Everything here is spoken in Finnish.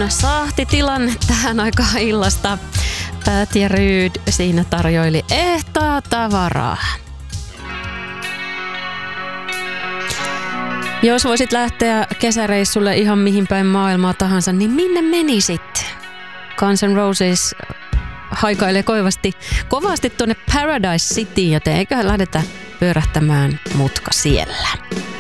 sahtitilanne tähän aikaan illasta. Pat ja Ryd siinä tarjoili ehtaa tavaraa. Jos voisit lähteä kesäreissulle ihan mihin päin maailmaa tahansa, niin minne menisit? Guns N' Roses haikailee kovasti tuonne Paradise Cityin, joten eiköhän lähdetä pyörähtämään mutka siellä.